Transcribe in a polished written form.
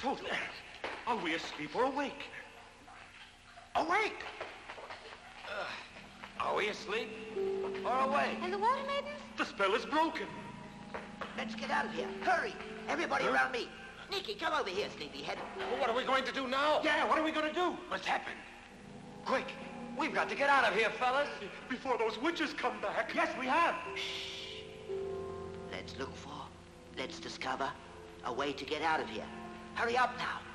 Truth. Are we asleep or awake? Awake! Are we asleep or awake? And the water maidens? The spell is broken. Let's get out of here. Hurry! Everybody around me. Nikki, come over here, sleepyhead. Well, what are we going to do now? Yeah, what are we going to do? What's happened? Quick! We've got to get out of here, fellas. Before those witches come back. Yes, we have. Shh. Let's discover a way to get out of here. Hurry up now.